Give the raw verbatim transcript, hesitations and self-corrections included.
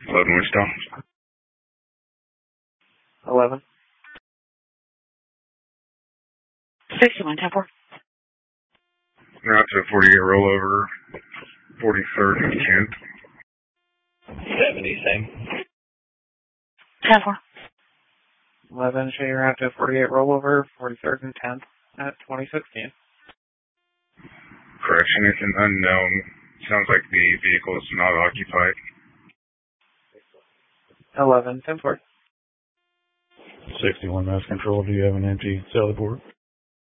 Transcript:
eleven Wichita. eleven. sixty-one, ten four. Route to forty-eight rollover, forty-third and tenth. seventy, same. ten four. eleven, show your route to forty-eight rollover, forty-third and tenth at twenty sixteen. Correction, it's an unknown. Sounds like the vehicle is not occupied. eleven, ten four. sixty-one, Mass Control, do you have an empty Sally port?